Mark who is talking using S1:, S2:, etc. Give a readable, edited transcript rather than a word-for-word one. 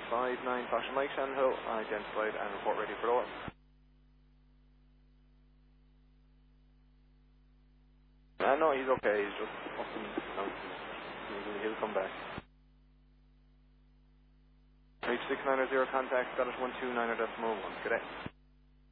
S1: 59 Foxtrot Mike Shannon Hill, identified and report ready for over. No, he's okay, he's just up and down. He'll come back. Reach 690 contact, status 129.1, good day.